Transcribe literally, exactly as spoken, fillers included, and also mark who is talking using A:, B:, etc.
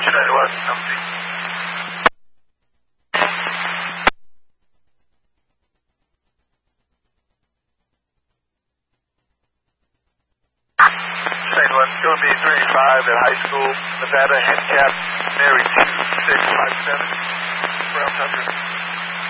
A: United West, empty. United West, going to be three five at high school, Nevada, handicap, Mary two six five seven, Brown Thunder.